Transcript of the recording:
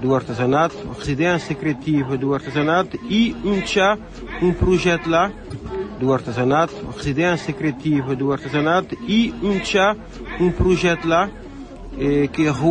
do artesanato, residência criativa do artesanato e um projeto lá do artesanato, residência criativa do artesanato e um projeto lá que é